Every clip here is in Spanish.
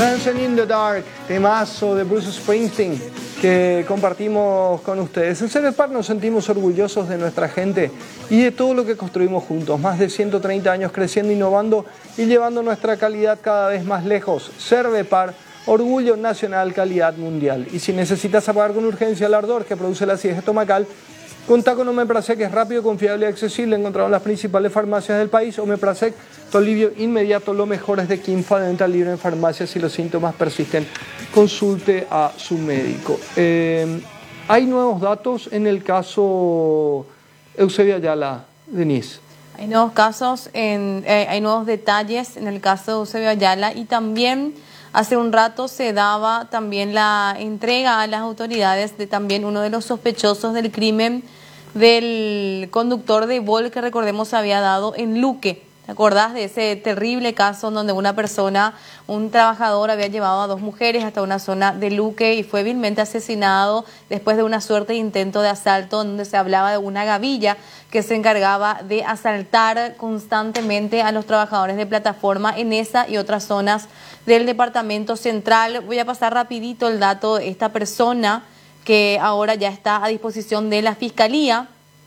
Dancing in the Dark, temazo de Bruce Springsteen que compartimos con ustedes. En CEDEPAR nos sentimos orgullosos de nuestra gente y de todo lo que construimos juntos. Más de 130 años creciendo, innovando y llevando nuestra calidad cada vez más lejos. CEDEPAR, orgullo nacional, calidad mundial. Y si necesitas apagar con urgencia el ardor que produce la acidez estomacal, contá con Omeprazec, que es rápido, confiable y accesible, encontrado en las principales farmacias del país. Omeprazec, tu alivio inmediato, lo mejor es de Quimfa, de venta libre en farmacias. Si los síntomas persisten, consulte a su médico. Hay nuevos datos en el caso Eusebio Ayala, Denise. Hay nuevos casos, hay nuevos detalles en el caso de Eusebio Ayala, y también hace un rato se daba también la entrega a las autoridades de también uno de los sospechosos del crimen del conductor de Volt que recordemos se había dado en Luque. ¿Te acordás de ese terrible caso en donde una persona, un trabajador, había llevado a dos mujeres hasta una zona de Luque y fue vilmente asesinado después de una suerte de intento de asalto donde se hablaba de una gavilla que se encargaba de asaltar constantemente a los trabajadores de plataforma en esa y otras zonas del departamento central? Voy a pasar rapidito el dato de esta persona que ahora ya está a disposición de la Fiscalía.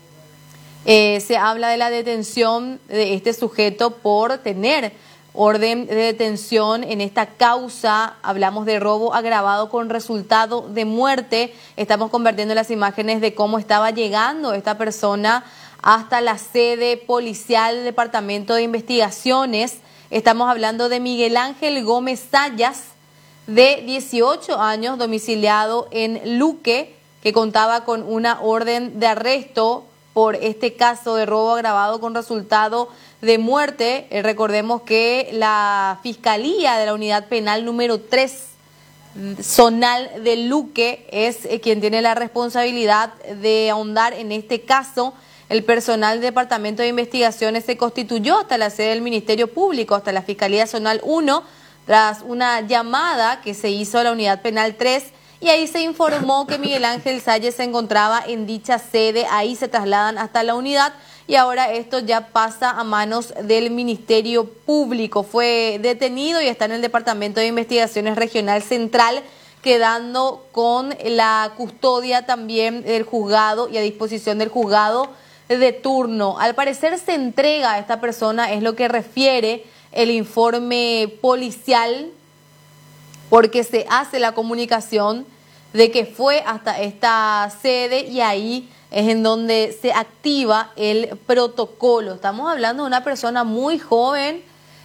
Se habla de la detención de este sujeto por tener orden de detención en esta causa. Hablamos de robo agravado con resultado de muerte. Estamos convirtiendo las imágenes de cómo estaba llegando esta persona hasta la sede policial del Departamento de Investigaciones. Estamos hablando de Miguel Ángel Gómez Sayas, de 18 años, domiciliado en Luque, que contaba con una orden de arresto por este caso de robo agravado con resultado de muerte. Recordemos que la Fiscalía de la Unidad Penal número 3 zonal de Luque es quien tiene la responsabilidad de ahondar en este caso. El personal del Departamento de Investigaciones se constituyó hasta la sede del Ministerio Público, hasta la Fiscalía Zonal 1, tras una llamada que se hizo a la Unidad Penal 3, y ahí se informó que Miguel Ángel Sayas se encontraba en dicha sede. Ahí se trasladan hasta la unidad y ahora esto ya pasa a manos del Ministerio Público. Fue detenido y está en el Departamento de Investigaciones Regional Central, quedando con la custodia también del juzgado y a disposición del juzgado de turno. Al parecer se entrega a esta persona, es lo que refiere el informe policial, porque se hace la comunicación de que fue hasta esta sede y ahí es en donde se activa el protocolo. Estamos hablando de una persona muy joven.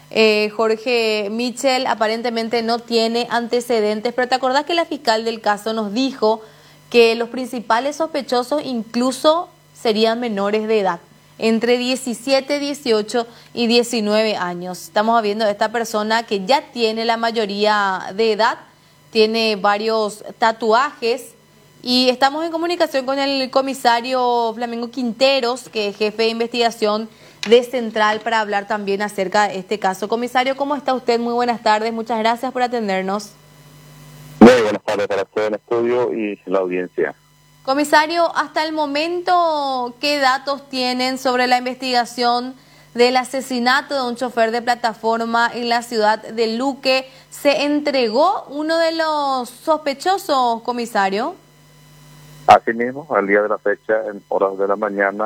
Jorge Michel aparentemente no tiene antecedentes, pero ¿te acordás que la fiscal del caso nos dijo que los principales sospechosos incluso serían menores de edad, entre 17, 18 y 19 años? Estamos viendo a esta persona que ya tiene la mayoría de edad, tiene varios tatuajes, y estamos en comunicación con el comisario Flamengo Quinteros, que es jefe de investigación de Central, para hablar también acerca de este caso. Comisario, ¿cómo está usted? Muy buenas tardes, muchas gracias por atendernos. Muy buenas tardes para todo el estudio y la audiencia. Comisario, hasta el momento, ¿qué datos tienen sobre la investigación del asesinato de un chofer de plataforma en la ciudad de Luque? ¿Se entregó uno de los sospechosos, comisario? Asimismo, al día de la fecha, en horas de la mañana,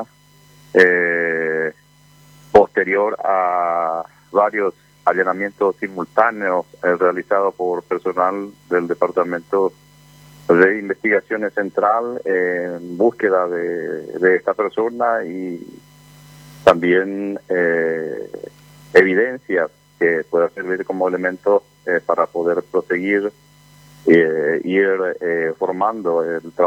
posterior a varios allanamientos simultáneos realizados por personal del Departamento de Investigaciones Central en búsqueda de esta persona, y también evidencias que puedan servir como elementos para poder proseguir, ir formando el trabajo